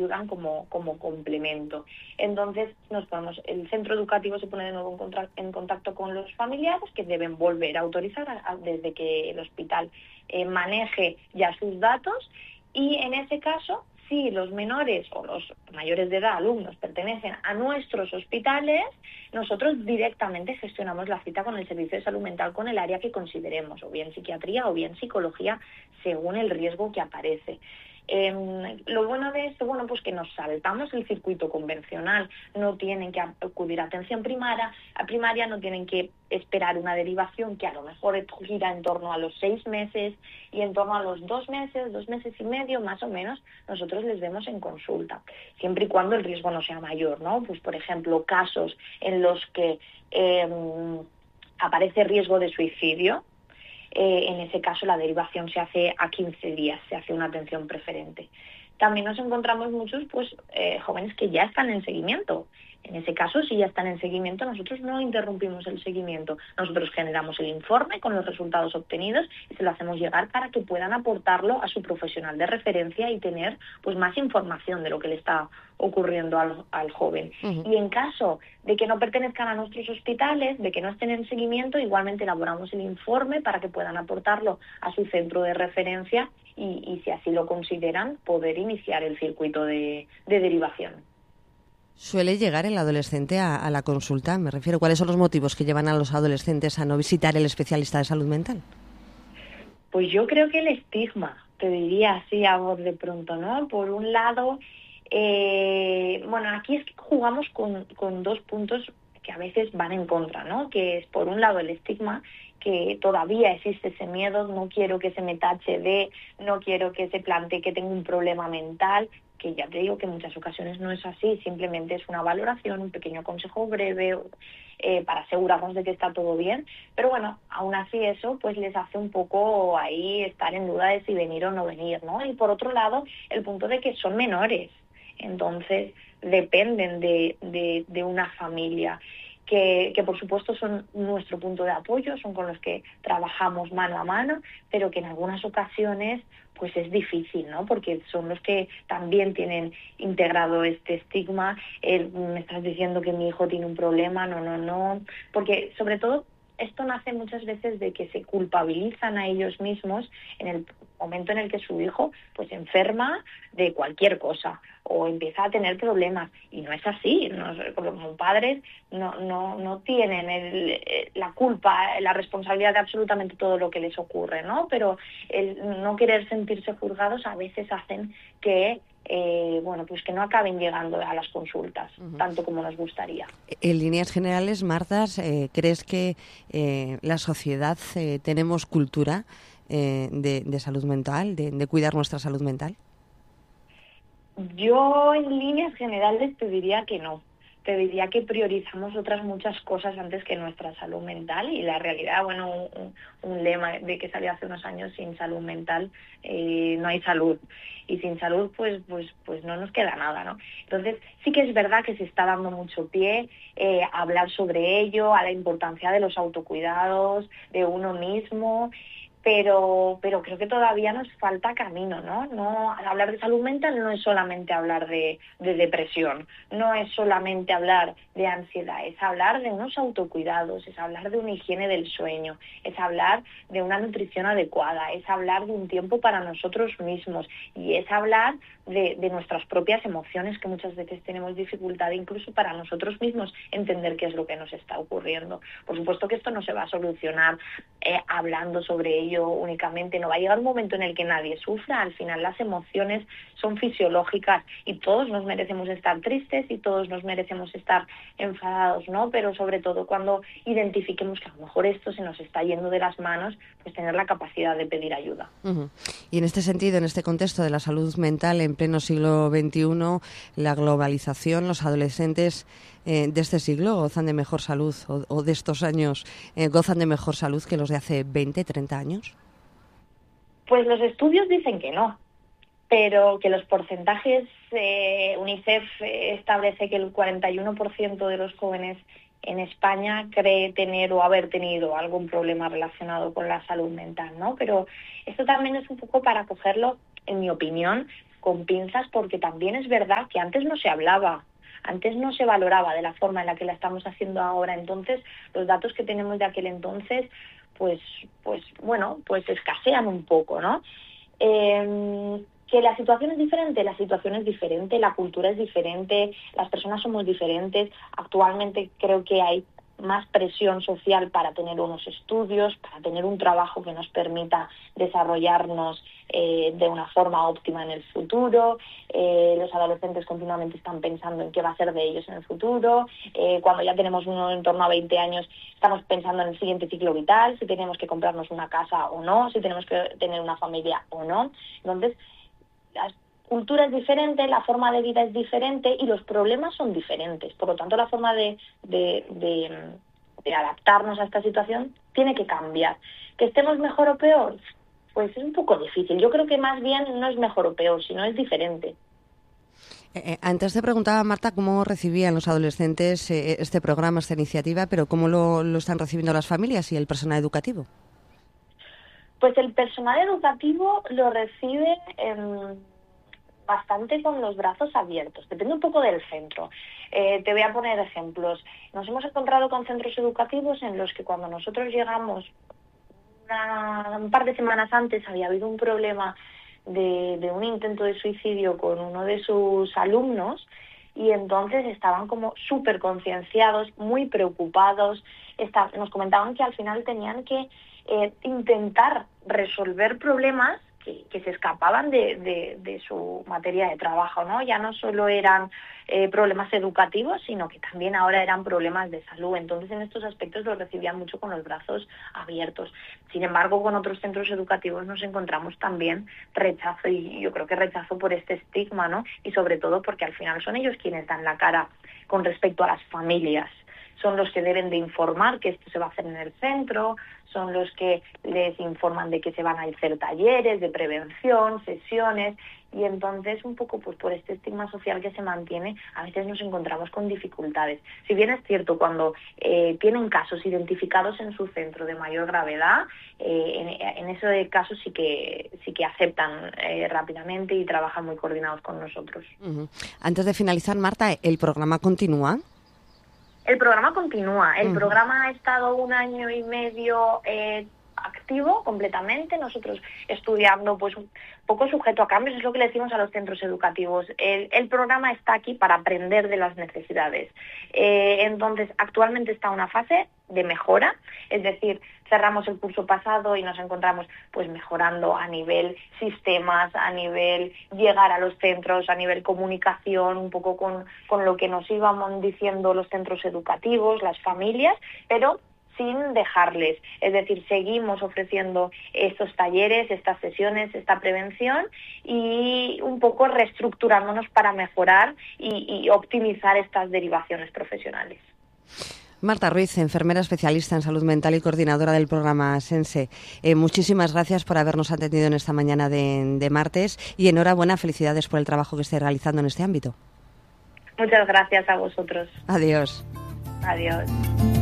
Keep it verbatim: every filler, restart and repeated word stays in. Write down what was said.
ayudan como, como complemento. Entonces, nos ponemos, el centro educativo se pone de nuevo en, contra, en contacto con los familiares, que deben volver a autorizar a, a, desde que el hospital eh, maneje ya sus datos, y en ese caso, si los menores o los mayores de edad, alumnos, pertenecen a nuestros hospitales, nosotros directamente gestionamos la cita con el servicio de salud mental, con el área que consideremos, o bien psiquiatría o bien psicología, según el riesgo que aparece. Eh, lo bueno de esto, bueno, pues que nos saltamos el circuito convencional, no tienen que acudir a atención primaria, a primaria, no tienen que esperar una derivación que a lo mejor gira en torno a los seis meses y en torno a los dos meses, dos meses y medio más o menos, nosotros les vemos en consulta, siempre y cuando el riesgo no sea mayor, ¿no? Pues por ejemplo, casos en los que eh, aparece riesgo de suicidio. Eh, en ese caso la derivación se hace a quince días, se hace una atención preferente. También nos encontramos muchos pues eh, jóvenes que ya están en seguimiento. En ese caso, si ya están en seguimiento, nosotros no interrumpimos el seguimiento. Nosotros generamos el informe con los resultados obtenidos y se lo hacemos llegar para que puedan aportarlo a su profesional de referencia y tener pues más información de lo que le está ocurriendo al, al joven. Uh-huh. Y en caso de que no pertenezcan a nuestros hospitales, de que no estén en seguimiento, igualmente elaboramos el informe para que puedan aportarlo a su centro de referencia y, y si así lo consideran, poder iniciar el circuito de, de derivación. ¿Suele llegar el adolescente a, a la consulta? Me refiero, ¿cuáles son los motivos que llevan a los adolescentes a no visitar el especialista de salud mental? Pues yo creo que el estigma, te diría así a voz de pronto, ¿no? Por un lado, eh, bueno, aquí es que jugamos con, con dos puntos que a veces van en contra, ¿no? Que es, por un lado, el estigma, que todavía existe ese miedo, no quiero que se me tache de, no quiero que se plantee que tengo un problema mental, que ya te digo que en muchas ocasiones no es así, simplemente es una valoración, un pequeño consejo breve eh, para asegurarnos de que está todo bien, pero bueno, aún así eso pues les hace un poco ahí estar en duda de si venir o no venir, ¿no? Y por otro lado, el punto de que son menores, entonces dependen de, de, de una familia. Que, que por supuesto son nuestro punto de apoyo, son con los que trabajamos mano a mano, pero que en algunas ocasiones pues es difícil, ¿no? Porque son los que también tienen integrado este estigma, el, me estás diciendo que mi hijo tiene un problema, no, no, no, porque sobre todo esto nace muchas veces de que se culpabilizan a ellos mismos en el momento en el que su hijo pues enferma de cualquier cosa o empieza a tener problemas, y no es así, no, como padres no, no, no tienen el, la culpa, la responsabilidad de absolutamente todo lo que les ocurre, ¿no? Pero el no querer sentirse juzgados a veces hacen que Eh, bueno, pues que no acaben llegando a las consultas, uh-huh. tanto como nos gustaría. En líneas generales, Marta, eh, ¿crees que eh, la sociedad eh, tenemos cultura eh, de, de salud mental, de, de cuidar nuestra salud mental? Yo en líneas generales te diría que no. Te diría que priorizamos otras muchas cosas antes que nuestra salud mental, y la realidad, bueno, un, un lema de que salió hace unos años: sin salud mental eh, no hay salud, y sin salud pues pues pues no nos queda nada, ¿no? Entonces sí que es verdad que se está dando mucho pie eh, a hablar sobre ello, a la importancia de los autocuidados, de uno mismo, pero pero creo que todavía nos falta camino, ¿no? No hablar de salud mental no es solamente hablar de, de depresión, no es solamente hablar de ansiedad, es hablar de unos autocuidados, es hablar de una higiene del sueño, es hablar de una nutrición adecuada, es hablar de un tiempo para nosotros mismos, y es hablar de, de nuestras propias emociones, que muchas veces tenemos dificultad incluso para nosotros mismos entender qué es lo que nos está ocurriendo. Por supuesto que esto no se va a solucionar eh, hablando sobre ello únicamente, no va a llegar un momento en el que nadie sufra. Al final las emociones son fisiológicas y todos nos merecemos estar tristes y todos nos merecemos estar enfadados, ¿no? Pero sobre todo cuando identifiquemos que a lo mejor esto se nos está yendo de las manos, pues tener la capacidad de pedir ayuda. Uh-huh. Y en este sentido, en este contexto de la salud mental en pleno siglo veintiuno, la globalización, los adolescentes eh, de este siglo gozan de mejor salud, o, o de estos años eh, gozan de mejor salud que los de hace veinte, treinta años. Pues los estudios dicen que no, pero que los porcentajes, eh, UNICEF establece que el cuarenta y uno por ciento de los jóvenes en España cree tener o haber tenido algún problema relacionado con la salud mental, ¿no? Pero esto también es un poco para cogerlo, en mi opinión, con pinzas, porque también es verdad que antes no se hablaba, antes no se valoraba de la forma en la que la estamos haciendo ahora. Entonces, los datos que tenemos de aquel entonces, pues, pues bueno, pues escasean un poco, ¿no? Eh, que la situación es diferente, la situación es diferente, la cultura es diferente, las personas somos diferentes. Actualmente creo que hay más presión social para tener unos estudios, para tener un trabajo que nos permita desarrollarnos eh, de una forma óptima en el futuro. Eh, los adolescentes continuamente están pensando en qué va a ser de ellos en el futuro. Eh, cuando ya tenemos uno en torno a veinte años, estamos pensando en el siguiente ciclo vital, si tenemos que comprarnos una casa o no, si tenemos que tener una familia o no. Entonces, la cultura es diferente, la forma de vida es diferente y los problemas son diferentes. Por lo tanto, la forma de, de, de, de adaptarnos a esta situación tiene que cambiar. ¿Que estemos mejor o peor? Pues es un poco difícil. Yo creo que más bien no es mejor o peor, sino es diferente. Eh, antes te preguntaba, Marta, cómo recibían los adolescentes eh, este programa, esta iniciativa, pero cómo lo, lo están recibiendo las familias y el personal educativo. Pues el personal educativo lo recibe eh, bastante con los brazos abiertos. Depende un poco del centro. Eh, te voy a poner ejemplos. Nos hemos encontrado con centros educativos en los que cuando nosotros llegamos una, un par de semanas antes había habido un problema de, de un intento de suicidio con uno de sus alumnos y entonces estaban como súper concienciados, muy preocupados. Está, nos comentaban que al final tenían que Eh, intentar resolver problemas que, que se escapaban de, de, de su materia de trabajo, ¿no? Ya no solo eran eh, problemas educativos, sino que también ahora eran problemas de salud. Entonces, en estos aspectos los recibían mucho con los brazos abiertos. Sin embargo, con otros centros educativos nos encontramos también rechazo, y yo creo que rechazo por este estigma, ¿no? Y sobre todo porque al final son ellos quienes dan la cara con respecto a las familias. Son los que deben de informar que esto se va a hacer en el centro, son los que les informan de que se van a hacer talleres de prevención, sesiones, y entonces un poco pues por este estigma social que se mantiene, a veces nos encontramos con dificultades. Si bien es cierto, cuando eh, tienen casos identificados en su centro de mayor gravedad, eh, en, en ese caso sí que sí que aceptan eh, rápidamente y trabajan muy coordinados con nosotros. Uh-huh. Antes de finalizar, Marta, ¿el programa continúa? El programa continúa. El uh-huh. programa ha estado un año y medio eh, activo completamente. Nosotros estudiando, pues un poco sujeto a cambios, es lo que le decimos a los centros educativos. El, el programa está aquí para aprender de las necesidades. Eh, entonces, actualmente está en una fase de mejora, es decir, cerramos el curso pasado y nos encontramos pues mejorando a nivel sistemas, a nivel llegar a los centros, a nivel comunicación, un poco con, con lo que nos íbamos diciendo los centros educativos, las familias, pero sin dejarles. Es decir, seguimos ofreciendo estos talleres, estas sesiones, esta prevención y un poco reestructurándonos para mejorar y, y optimizar estas derivaciones profesionales. Marta Ruiz, enfermera especialista en salud mental y coordinadora del programa Sense. Eh, muchísimas gracias por habernos atendido en esta mañana de, de martes y enhorabuena, felicidades por el trabajo que estáis realizando en este ámbito. Muchas gracias a vosotros. Adiós. Adiós.